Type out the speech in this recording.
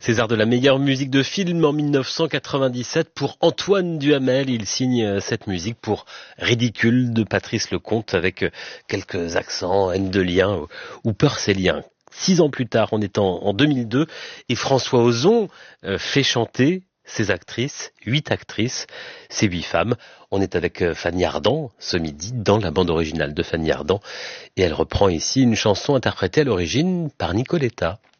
César de la meilleure musique de film en 1997 pour Antoine Duhamel. Il signe cette musique pour Ridicule de Patrice Lecomte avec quelques accents haine-de-lien ou peur-célien. 6 ans plus tard, on est en 2002 et François Ozon fait chanter ces actrices, 8 actrices, ces 8 femmes. On est avec Fanny Ardant ce midi dans la bande originale de Fanny Ardant et elle reprend ici une chanson interprétée à l'origine par Nicoletta.